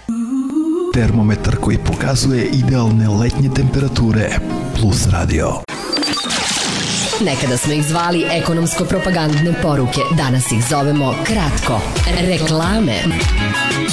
Termometar koji pokazuje idealne letnje temperature Plus Radio. Nekada smo ih zvali ekonomsko-propagandne poruke, danas ih zovemo kratko. Reklame.